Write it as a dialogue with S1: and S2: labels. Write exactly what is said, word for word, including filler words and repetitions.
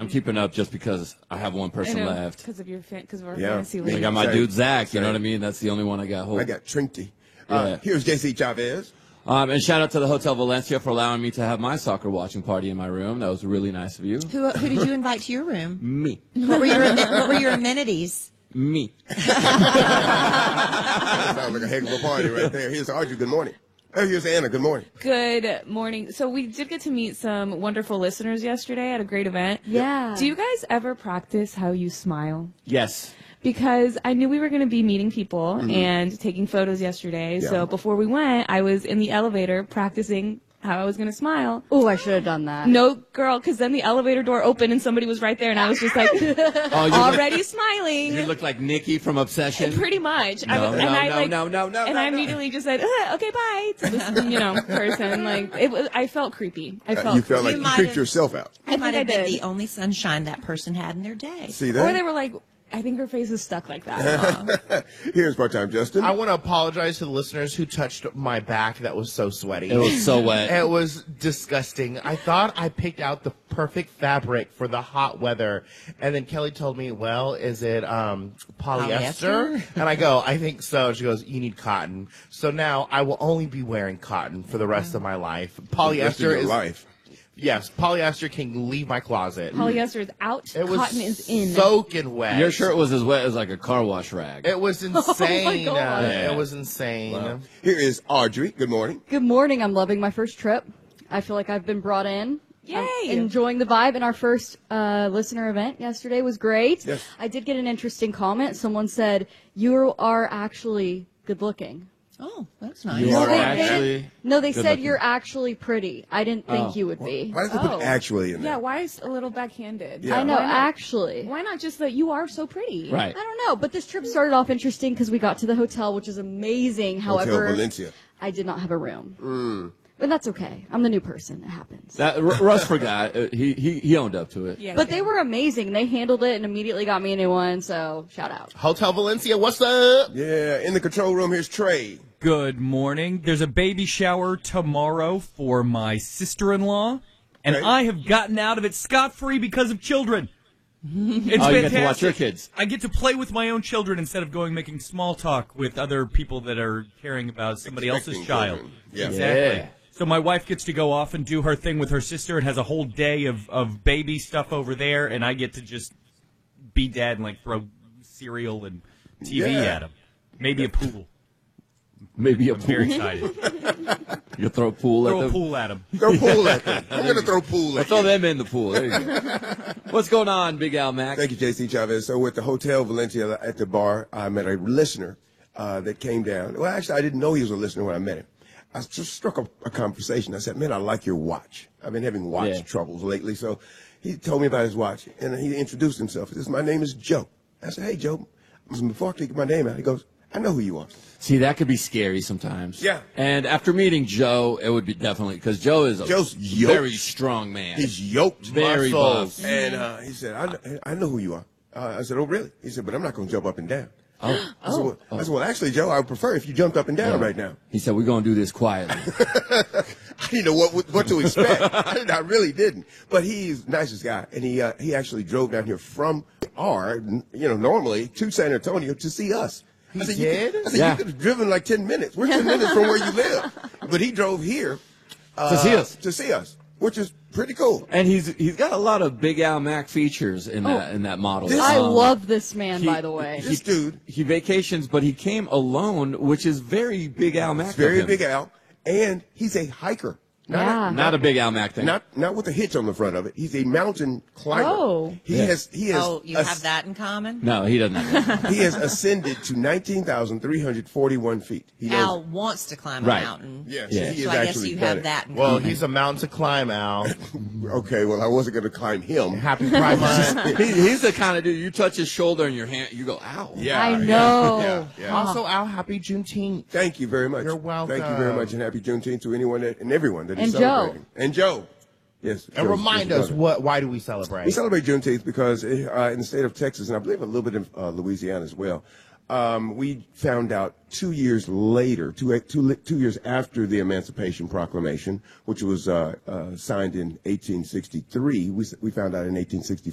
S1: I'm keeping up just because I have one person
S2: I know,
S1: left.
S2: Because of your because of our
S3: Yeah.
S2: fantasy
S3: I
S1: I
S2: league.
S1: got my
S3: Same.
S1: dude Zach. You
S3: Same.
S1: know what I mean? That's the only one I got. Hold.
S3: I got Trinity. Uh,
S1: Yeah.
S3: Here's J C Chavez.
S1: Um, and shout out to the Hotel Valencia for allowing me to have my soccer watching party in my room. That was really nice of you.
S4: Who, who did you invite to your room?
S1: Me.
S4: What were your, what were your amenities?
S1: Me.
S3: That sounds like a heck of a party right there. Here's Audrey. Good morning. Oh, here's Anna. Good morning.
S2: Good morning. So we did get to meet some wonderful listeners yesterday at a great event.
S5: Yeah.
S2: Do you guys ever practice how you smile?
S1: Yes.
S2: Because I knew we were going to be meeting people and taking photos yesterday.
S3: Yeah.
S2: So before we went, I was in the elevator practicing how I was going to smile.
S5: Oh, I should have done that.
S2: No, girl, because then the elevator door opened and somebody was right there, and I was just like
S1: Oh, you
S2: already
S1: look,
S2: smiling.
S1: you look like Nikki from Obsession.
S2: Pretty much. I
S1: No,
S2: was,
S1: no,
S2: and I,
S1: no,
S2: like,
S1: no, no, no,
S2: And
S1: no,
S2: I
S1: no.
S2: immediately just said, "Uh, okay, bye," to this, you know, person. Like, it was, I felt creepy. I
S3: Uh,
S2: felt
S3: you felt like
S4: You
S3: you,
S4: might
S3: creeped
S4: have-
S3: yourself out.
S4: You
S2: think
S4: might
S2: I
S4: have been
S2: did.
S4: the only sunshine that person had in their day.
S3: See
S2: Or they
S3: that?
S2: were like, I think her face is stuck like that.
S3: Here's part-time Justin.
S6: I want to apologize to the listeners who touched my back that was so sweaty.
S1: It was so wet.
S6: It was disgusting. I thought I picked out the perfect fabric for the hot weather. And then Kelly told me, well, is it um, polyester?
S4: Polyester?
S6: And I go, I think so. She goes, you need cotton. So now I will only be wearing cotton for the rest of my life.
S3: The rest of
S6: Polyester
S3: your
S6: is,
S3: life.
S6: yes, polyester can leave my closet.
S2: Polyester is out,
S6: It was
S2: cotton is in.
S6: soaking wet.
S1: Your shirt was as wet as like a car wash rag.
S6: It was insane.
S5: God.
S6: Uh,
S1: Yeah.
S6: It was insane.
S3: Here is Audrey. Good morning.
S5: Good morning. I'm loving my first trip. I feel like I've been brought in.
S2: Yay!
S5: I'm enjoying the vibe. And our first uh, listener event yesterday was great.
S3: Yes.
S5: I did get an interesting comment. Someone said, you are actually good looking.
S4: Oh, that's nice.
S1: You
S5: No,
S1: are
S5: they-
S1: actually.
S5: they, no, they
S1: good
S5: said
S1: looking.
S5: you're actually pretty. I didn't think
S1: Oh.
S5: you would be.
S3: Why does they
S2: Oh.
S3: put actually in there?
S2: Yeah, why is a little backhanded?
S3: Yeah.
S5: I know,
S2: Why not-
S5: actually.
S2: Why not just that you are so pretty?
S1: Right.
S5: I don't know, but this trip started off interesting because we got to the hotel, which is amazing.
S3: Hotel
S5: However,
S3: Valencia.
S5: I did not have a room. But that's okay. I'm the new person. It happens.
S1: That, R- Russ forgot. Uh, He, he he owned up to it.
S2: Yeah.
S5: But they were amazing. They handled it and immediately got me a new one, so shout out.
S6: Hotel Valencia, what's up?
S3: Yeah, in the control room, here's Trey.
S7: Good morning. There's a baby shower tomorrow for my sister-in-law, and
S3: Okay.
S7: I have gotten out of it scot-free because of children. It's
S1: Oh, you
S7: fantastic.
S1: get to watch your kids.
S7: I get to play with my own children instead of going making small talk with other people that are caring about somebody
S3: Expecting
S7: else's child.
S3: children. Yeah.
S7: Exactly.
S1: Yeah.
S7: So my wife gets to go off and do her thing with her sister and has a whole day of, of baby stuff over there, and I get to just be dad and like throw cereal and T V
S3: Yeah.
S7: at him. Maybe a pool.
S1: Maybe a
S7: I'm
S1: pool.
S7: very excited.
S1: You throw a pool
S7: Throw
S1: at
S7: a
S1: them.
S7: pool at him.
S3: Throw pool at them. I'm going to throw pool
S1: Well,
S3: at
S1: throw
S3: you.
S1: them in the pool. There you go. What's going on, Big Al Mac?
S3: Thank you, J C Chavez. So with the Hotel Valencia at the bar, I met a listener uh, that came down. Well, actually, I didn't know he was a listener when I met him. I just struck a, a conversation. I said, man, I like your watch. I've been having watch
S1: Yeah.
S3: troubles lately. So he told me about his watch, and he introduced himself. He says, my name is Joe. I said, hey, Joe. I said, before I take my name out, he goes, I know who you are.
S1: See, that could be scary sometimes.
S3: Yeah.
S1: And after meeting Joe, it would be definitely because Joe is a
S3: Joe's yoked.
S1: very strong man.
S3: He's yoked.
S1: very
S6: muscles.
S1: buff.
S3: And uh, he said, I, kn- I know who you are. Uh, I said, oh, really? He said, but I'm not going to jump up and down.
S1: Oh.
S3: I, said, well, I said, well, actually, Joe, I would prefer if you jumped up and down right now.
S1: He said, we're going to do this quietly.
S3: I didn't know what what to expect. I, didn't- I really didn't. But he's the nicest guy, and he uh, he actually drove down here from our, you know, normally to San Antonio to see us. I said, you
S6: did?
S3: could, I said,
S1: Yeah.
S3: you could have driven like ten minutes. We're ten minutes from where you live, but he drove here uh,
S1: To see us.
S3: To see us, which is pretty cool.
S1: And he's he's got a lot of Big Al Mac features in that in that model.
S3: This-
S5: I
S1: Um,
S5: love this man,
S1: he-
S5: by the way.
S3: This dude,
S1: He vacations, but he came alone, which is very Big Al Mac. of
S3: very
S1: him.
S3: big Al, and he's a hiker. Not
S5: Yeah.
S3: a,
S1: Not a Big Al Mac thing.
S3: Not not with a hitch on the front of it. He's a mountain climber.
S2: Oh.
S3: he
S1: Yeah.
S3: has he has
S4: Oh, you
S3: ass-
S4: have that in common?
S1: No, he doesn't have that.
S3: he has ascended to nineteen thousand three hundred forty-one feet. He knows-
S4: Al wants to climb
S1: Right.
S4: a mountain.
S3: Yes,
S1: Yeah.
S3: he
S4: So
S3: has
S4: I guess
S3: actually
S4: you
S3: done
S4: have
S3: it.
S4: that in
S6: Well,
S4: common.
S6: he's a mountain to climb, Al.
S3: Okay, well, I wasn't going to climb him.
S6: Happy Pride Month.
S1: he, he's the kind of dude you touch his shoulder and your hand, you go, ow.
S3: Yeah,
S5: I
S3: yeah,
S5: know.
S3: Yeah, yeah.
S6: Also, Al, happy Juneteenth.
S3: Thank you very much.
S6: You're welcome.
S3: Thank you very much, and happy Juneteenth to anyone that, and everyone that is
S5: And Joe.
S3: celebrating. And Joe. Yes.
S6: And
S3: Joe's-
S6: remind
S3: Joe's
S6: us,
S3: brother.
S6: what? Why do we celebrate?
S3: We celebrate Juneteenth because uh, in the state of Texas, and I believe a little bit in uh, Louisiana as well, um, we found out two years later, two, two, two years after the Emancipation Proclamation, which was uh, uh, signed in eighteen sixty-three, we, we found out in eighteen sixty-four